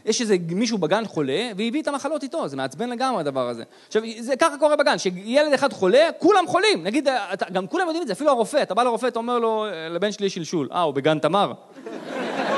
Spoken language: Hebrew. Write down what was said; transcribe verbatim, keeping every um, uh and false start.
יש איזה מישהו בגן חולה, והביא את המחלות איתו, זה מעצבן לגמרי הדבר הזה. עכשיו, זה ככה קורה בגן, שילד אחד חולה, כולם חולים. נגיד, גם כולם יודעים את זה, אפילו הרופא, אתה בא לרופא, אתה אומר לו, לבן שלי יש שלשול. אה, הוא בגן תמר.